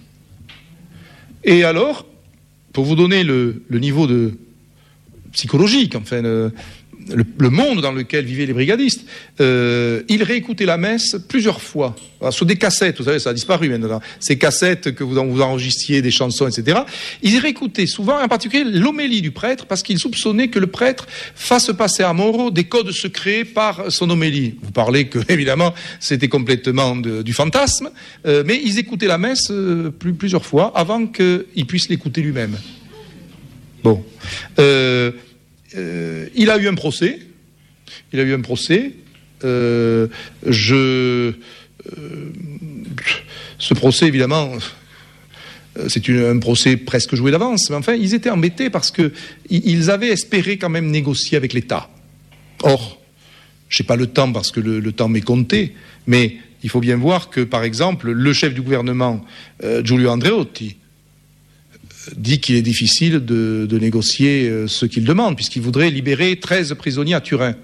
Speaker 1: Et alors, pour vous donner le, le niveau de psychologique, enfin... Le, Le, le monde dans lequel vivaient les brigadistes, euh, ils réécoutaient la messe plusieurs fois. Alors, sur des cassettes, vous savez, ça a disparu maintenant, ces cassettes que vous, vous enregistriez des chansons, et cetera. Ils réécoutaient souvent, en particulier, l'homélie du prêtre, parce qu'ils soupçonnaient que le prêtre fasse passer à Moro des codes secrets par son homélie. Vous parlez que, évidemment, c'était complètement de, du fantasme, euh, mais ils écoutaient la messe euh, plus, plusieurs fois avant qu'il puisse l'écouter lui-même. Bon. Euh, Euh, il a eu un procès. Il a eu un procès. Euh, je, euh, ce procès, évidemment, c'est une, un procès presque joué d'avance. Mais enfin, ils étaient embêtés parce que ils avaient espéré quand même négocier avec l'État. Or, je n'ai pas le temps parce que le, le temps m'est compté, mais il faut bien voir que, par exemple, le chef du gouvernement, euh, Giulio Andreotti, dit qu'il est difficile de, de négocier ce qu'il demande, puisqu'il voudrait libérer treize prisonniers à Turin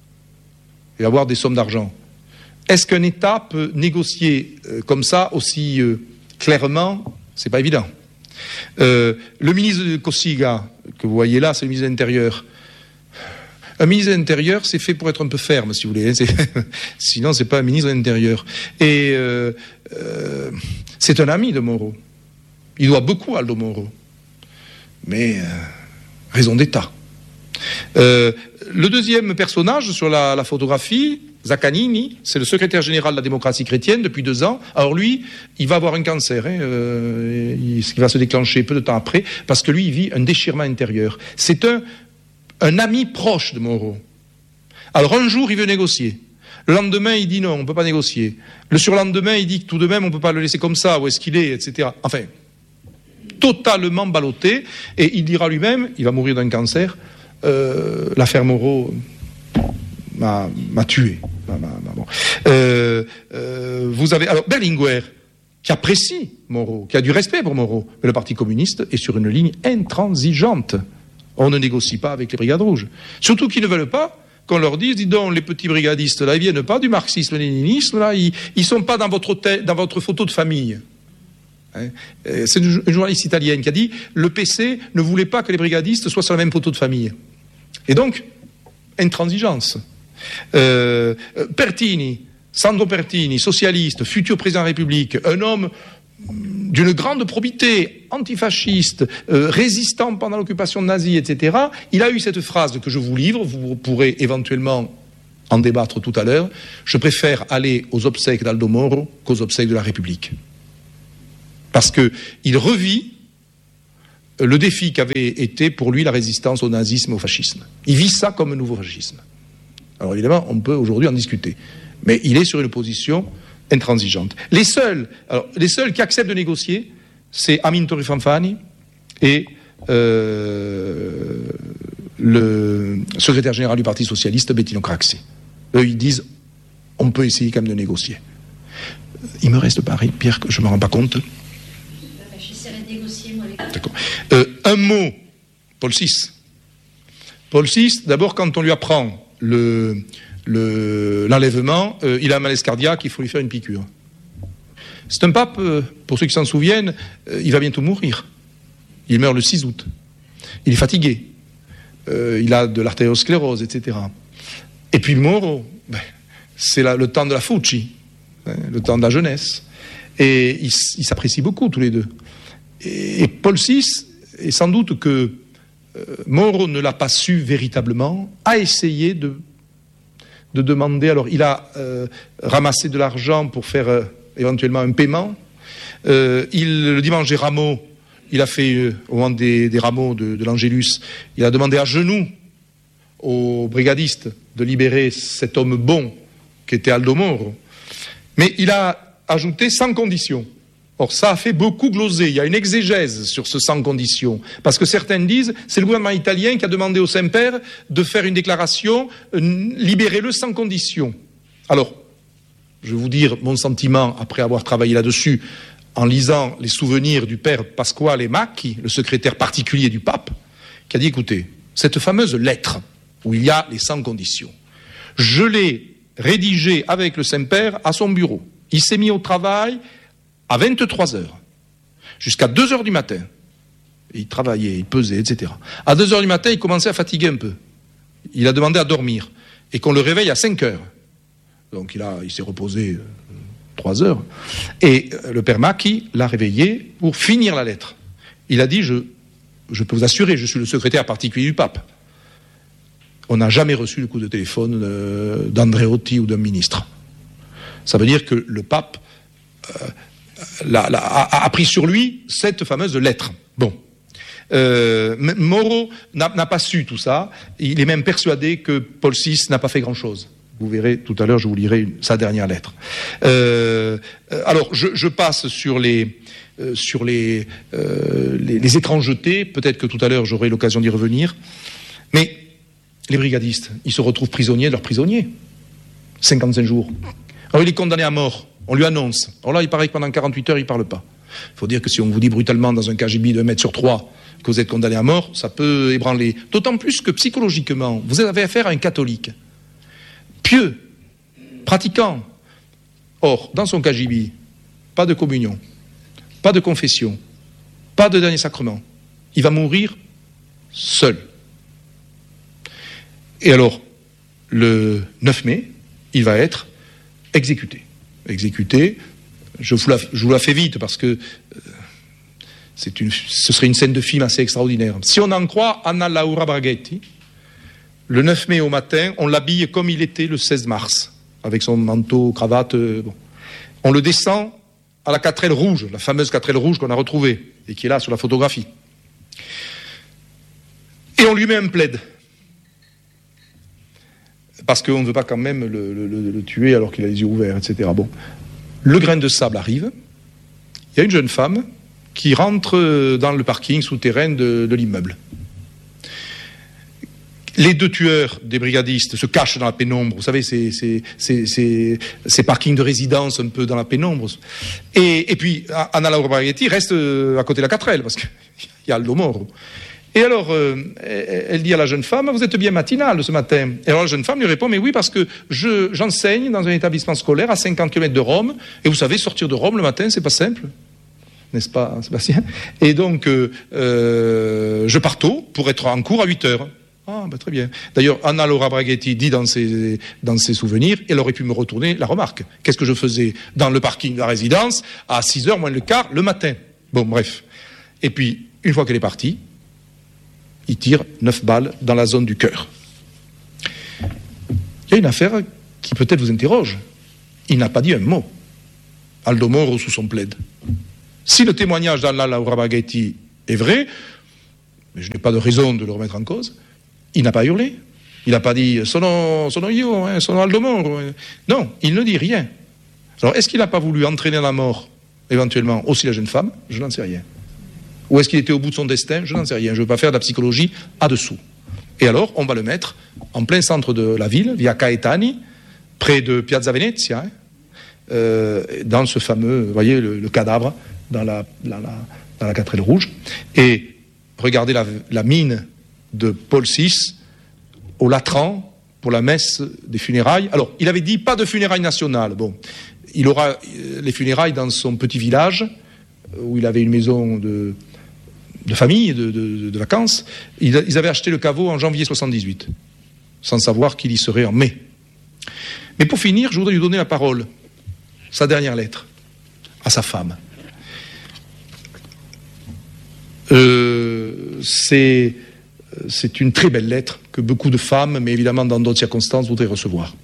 Speaker 1: et avoir des sommes d'argent. Est-ce qu'un État peut négocier euh, comme ça, aussi euh, clairement? C'est pas évident. Euh, le ministre de Cossiga, que vous voyez là, c'est le ministre de l'Intérieur. Un ministre de l'Intérieur, c'est fait pour être un peu ferme, si vous voulez. C'est... Sinon, c'est pas un ministre de l'Intérieur. Et euh, euh, c'est un ami de Moro. Il doit beaucoup à Aldo Moro, mais euh, raison d'État. Euh, le deuxième personnage sur la, la photographie, Zaccanini, c'est le secrétaire général de la démocratie chrétienne depuis deux ans. Alors lui, il va avoir un cancer, hein, euh, il, ce qui va se déclencher peu de temps après, parce que lui, il vit un déchirement intérieur. C'est un, un ami proche de Moro. Alors un jour, il veut négocier. Le lendemain, il dit non, on ne peut pas négocier. Le surlendemain, il dit que tout de même, on ne peut pas le laisser comme ça, où est-ce qu'il est, et cetera. Enfin... totalement ballotté, et il dira lui-même, il va mourir d'un cancer, euh, l'affaire Moro m'a, m'a tué. M'a, m'a, m'a, bon. euh, euh, vous avez alors Berlinguer, qui apprécie Moro, qui a du respect pour Moro, mais le Parti communiste est sur une ligne intransigeante. On ne négocie pas avec les brigades rouges. Surtout qu'ils ne veulent pas qu'on leur dise, dis donc, les petits brigadistes, là, ils viennent pas du marxisme-léninisme, là, ils, ils sont pas dans votre hôtel, dans votre photo de famille. C'est une journaliste italienne qui a dit le P C ne voulait pas que les brigadistes soient sur la même photo de famille. Et donc, intransigeance. Euh, Pertini, Sandro Pertini, socialiste, futur président de la République, un homme d'une grande probité, antifasciste, euh, résistant pendant l'occupation nazie, et cetera, il a eu cette phrase que je vous livre, vous pourrez éventuellement en débattre tout à l'heure, je préfère aller aux obsèques d'Aldo Moro qu'aux obsèques de la République. Parce qu'il revit le défi qu'avait été pour lui la résistance au nazisme et au fascisme. Il vit ça comme un nouveau fascisme. Alors évidemment, on peut aujourd'hui en discuter. Mais il est sur une position intransigeante. Les seuls, alors, les seuls qui acceptent de négocier, c'est Amintore Fanfani et euh, le secrétaire général du Parti Socialiste, Bettino Craxi. Eux, ils disent, on peut essayer quand même de négocier. Il me reste Paris, Pierre, que je ne me rends pas compte.
Speaker 3: J'essaierai de négocier, moi.
Speaker 1: D'accord. Euh, un mot, Paul six. Paul six, d'abord, quand on lui apprend le, le, l'enlèvement, euh, il a un malaise cardiaque, il faut lui faire une piqûre. C'est un pape, euh, pour ceux qui s'en souviennent, euh, il va bientôt mourir. Il meurt le six août. Il est fatigué. Euh, il a de l'artériosclérose, et cetera. Et puis Moro, ben, c'est la, le temps de la Fucci, hein, le temps de la jeunesse. Et ils il s'apprécient beaucoup tous les deux. Et, et Paul six, et sans doute que euh, Moro ne l'a pas su véritablement, a essayé de, de demander. Alors il a euh, ramassé de l'argent pour faire euh, éventuellement un paiement. Euh, il, le dimanche des rameaux, il a fait, euh, au moment des, des rameaux de, de l'Angélus, il a demandé à genoux aux brigadistes de libérer cet homme bon qui était Aldo Moro. Mais il a ajouté sans condition. Or, ça a fait beaucoup gloser. Il y a une exégèse sur ce sans condition. Parce que certains disent, c'est le gouvernement italien qui a demandé au Saint-Père de faire une déclaration, euh, libérez-le sans condition. Alors, je vais vous dire mon sentiment, après avoir travaillé là-dessus, en lisant les souvenirs du père Pasquale Macchi, le secrétaire particulier du pape, qui a dit, écoutez, cette fameuse lettre, où il y a les sans conditions, je l'ai rédigée avec le Saint-Père à son bureau. Il s'est mis au travail à vingt-trois heures, jusqu'à deux heures du matin. Il travaillait, il pesait, et cetera. À deux heures du matin, il commençait à fatiguer un peu. Il a demandé à dormir, et qu'on le réveille à cinq heures. Donc il, a, il s'est reposé euh, trois heures. Et euh, le père Macchi l'a réveillé pour finir la lettre. Il a dit, je, je peux vous assurer, je suis le secrétaire particulier du pape. On n'a jamais reçu le coup de téléphone euh, d'Andreotti ou d'un ministre. Ça veut dire que le pape euh, la, la, a, a pris sur lui cette fameuse lettre. Bon. Euh, Moro n'a, n'a pas su tout ça. Il est même persuadé que Paul six n'a pas fait grand-chose. Vous verrez, tout à l'heure, je vous lirai une, sa dernière lettre. Euh, alors, je, je passe sur les... Euh, sur les, euh, les, les étrangetés. Peut-être que tout à l'heure, j'aurai l'occasion d'y revenir. Mais les brigadistes, ils se retrouvent prisonniers de leurs prisonniers. cinquante-cinq jours. Alors il est condamné à mort. On lui annonce. Alors là, il paraît que pendant quarante-huit heures, il ne parle pas. Il faut dire que si on vous dit brutalement dans un K G B d'un mètre sur trois que vous êtes condamné à mort, ça peut ébranler. D'autant plus que psychologiquement, vous avez affaire à un catholique. Pieux, pratiquant. Or, dans son K G B, pas de communion, pas de confession, pas de dernier sacrement. Il va mourir seul. Et alors, le neuf mai, il va être exécuté. Exécuté, je vous la, je vous la fais vite parce que euh, c'est une, ce serait une scène de film assez extraordinaire. Si on en croit Anna Laura Braghetti, le neuf mai au matin, on l'habille comme il était le seize mars, avec son manteau, cravate. Euh, bon. On le descend à la quatrelle rouge, la fameuse quatrelle rouge qu'on a retrouvée et qui est là sur la photographie. Et on lui met un plaid. Parce qu'on ne veut pas quand même le, le, le, le tuer alors qu'il a les yeux ouverts, et cetera. Bon. Le grain de sable arrive. Il y a une jeune femme qui rentre dans le parking souterrain de, de l'immeuble. Les deux tueurs des brigadistes se cachent dans la pénombre. Vous savez, ces, ces, ces, ces, ces parkings de résidence un peu dans la pénombre. Et, et puis, Anna Laura Braghetti reste à côté de la quatrelle, parce qu'il y a Aldo Moro. Et alors, euh, elle dit à la jeune femme, vous êtes bien matinale ce matin. Et alors la jeune femme lui répond, mais oui, parce que je, j'enseigne dans un établissement scolaire à cinquante kilomètres de Rome, et vous savez, sortir de Rome le matin, c'est pas simple. N'est-ce pas, Sébastien? Et donc, euh, euh, je pars tôt pour être en cours à huit heures. Ah, Ah, ben, très bien. D'ailleurs, Anna Laura Braghetti dit dans ses, dans ses souvenirs, elle aurait pu me retourner la remarque. Qu'est-ce que je faisais dans le parking de la résidence à six heures moins le quart le matin? Bon, bref. Et puis, une fois qu'elle est partie, il tire neuf balles dans la zone du cœur. Il y a une affaire qui peut-être vous interroge. Il n'a pas dit un mot. Aldo Moro sous son plaid. Si le témoignage d'Anna Laura Braghetti est vrai, mais je n'ai pas de raison de le remettre en cause, il n'a pas hurlé. Il n'a pas dit « sono, sono io, hein, sono Aldo Moro ». Non, il ne dit rien. Alors, est-ce qu'il n'a pas voulu entraîner à la mort, éventuellement, aussi la jeune femme? Je n'en sais rien. Ou est-ce qu'il était au bout de son destin? Je n'en sais rien. Je ne veux pas faire de la psychologie à dessous. Et alors, on va le mettre en plein centre de la ville, via Caetani, près de Piazza Venezia, hein, euh, dans ce fameux, vous voyez, le, le cadavre, dans la, la, la, dans la quatrelle rouge. Et regardez la, la mine de Paul six au Latran pour la messe des funérailles. Alors, il avait dit pas de funérailles nationales. Bon, il aura les funérailles dans son petit village où il avait une maison de, de famille, de, de, de vacances. Ils, ils avaient acheté le caveau en janvier soixante-dix-huit, sans savoir qu'il y serait en mai. Mais pour finir, je voudrais lui donner la parole, sa dernière lettre, à sa femme. Euh, c'est, c'est une très belle lettre que beaucoup de femmes, mais évidemment dans d'autres circonstances, voudraient recevoir.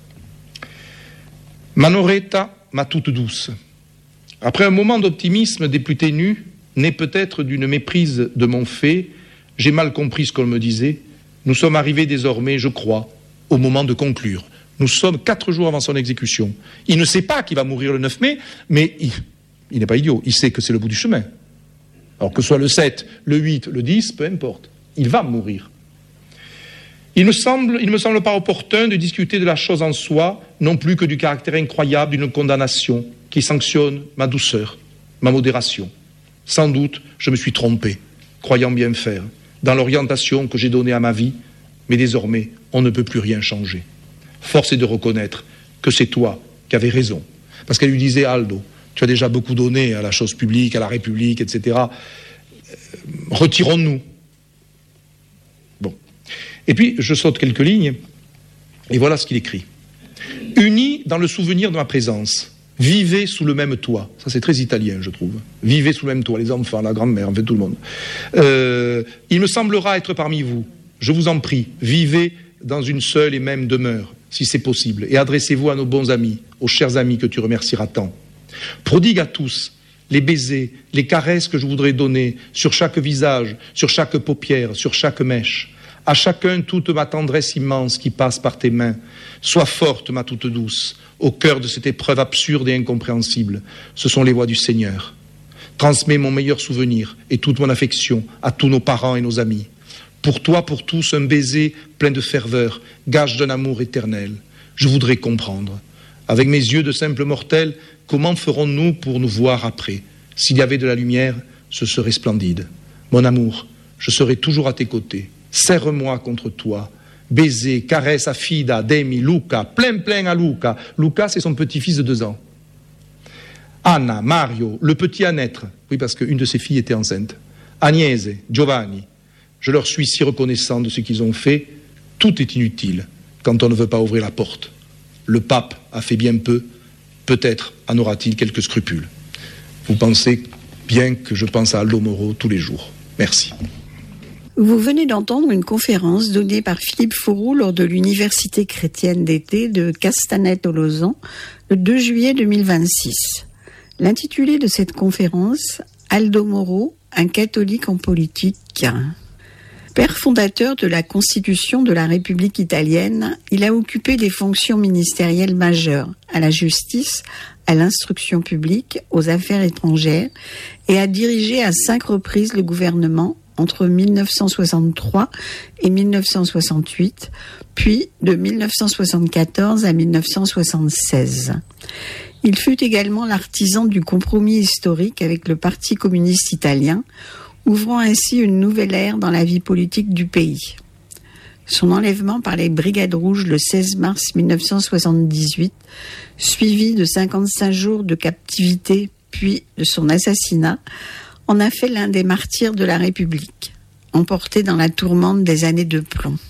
Speaker 1: Manoretta, ma toute douce. Après un moment d'optimisme des plus ténus, né peut-être d'une méprise de mon fait, j'ai mal compris ce qu'on me disait. Nous sommes arrivés désormais, je crois, au moment de conclure. Nous sommes quatre jours avant son exécution. Il ne sait pas qu'il va mourir le neuf mai, mais il, il n'est pas idiot. Il sait que c'est le bout du chemin. Alors que ce soit le sept, le huit, le dix, peu importe. Il va mourir. Il me semble, il ne me semble pas opportun de discuter de la chose en soi, non plus que du caractère incroyable d'une condamnation qui sanctionne ma douceur, ma modération. Sans doute, je me suis trompé, croyant bien faire, dans l'orientation que j'ai donnée à ma vie, mais désormais, on ne peut plus rien changer. Force est de reconnaître que c'est toi qui avais raison. Parce qu'elle lui disait, Aldo, tu as déjà beaucoup donné à la chose publique, à la République, et cetera. Retirons-nous. Bon. Et puis, je saute quelques lignes, et voilà ce qu'il écrit. Unis dans le souvenir de ma présence, vivez sous le même toit. Ça, c'est très italien, je trouve. Vivez sous le même toit, les enfants, la grand-mère, en fait, tout le monde. Euh, il me semblera être parmi vous. Je vous en prie, vivez dans une seule et même demeure, si c'est possible, et adressez-vous à nos bons amis, aux chers amis que tu remercieras tant. Prodigue à tous les baisers, les caresses que je voudrais donner sur chaque visage, sur chaque paupière, sur chaque mèche. À chacun toute ma tendresse immense qui passe par tes mains. Sois forte, ma toute douce, au cœur de cette épreuve absurde et incompréhensible. Ce sont les voix du Seigneur. Transmets mon meilleur souvenir et toute mon affection à tous nos parents et nos amis. Pour toi, pour tous, un baiser plein de ferveur, gage d'un amour éternel. Je voudrais comprendre. Avec mes yeux de simple mortel, comment ferons-nous pour nous voir après? S'il y avait de la lumière, ce serait splendide. Mon amour, je serai toujours à tes côtés. Serre-moi contre toi. Baiser, caresse à Fida, Demi, Luca, plein plein à Luca. Luca, c'est son petit-fils de deux ans. Anna, Mario, le petit à naître. Oui, parce qu'une de ses filles était enceinte. Agnese, Giovanni. Je leur suis si reconnaissant de ce qu'ils ont fait. Tout est inutile quand on ne veut pas ouvrir la porte. Le pape a fait bien peu. Peut-être en aura-t-il quelques scrupules. Vous pensez bien que je pense à Aldo Moro tous les jours. Merci.
Speaker 2: Vous venez d'entendre une conférence donnée par Philippe Fourou lors de l'Université chrétienne d'été de Castanet-Tolosan le deux juillet deux mille vingt-six. L'intitulé de cette conférence, Aldo Moro, un catholique en politique. Père fondateur de la Constitution de la République italienne, il a occupé des fonctions ministérielles majeures à la justice, à l'instruction publique, aux affaires étrangères et a dirigé à cinq reprises le gouvernement entre mille neuf cent soixante-trois et mille neuf cent soixante-huit, puis de mille neuf cent soixante-quatorze à mille neuf cent soixante-seize. Il fut également l'artisan du compromis historique avec le Parti communiste italien, ouvrant ainsi une nouvelle ère dans la vie politique du pays. Son enlèvement par les Brigades Rouges le seize mars mille neuf cent soixante-dix-huit, suivi de cinquante-cinq jours de captivité puis de son assassinat, en a fait l'un des martyrs de la République, emporté dans la tourmente des années de plomb.